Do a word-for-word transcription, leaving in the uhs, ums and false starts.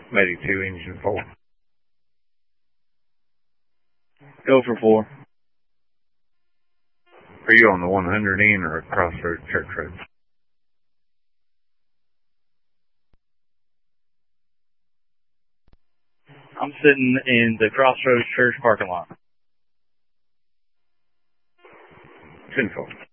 Medic two, engine four. Go for four. Are you on the one hundred end or Crossroads Church Road? I'm sitting in the Crossroads Church parking lot. ten four.